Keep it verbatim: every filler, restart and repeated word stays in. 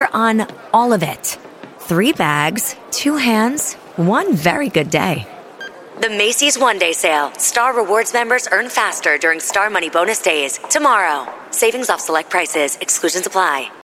on all of it. Three bags, two hands, one very good day. The Macy's One Day Sale. Star Rewards members earn faster during Star Money Bonus Days. Tomorrow. Savings off select prices. Exclusions apply.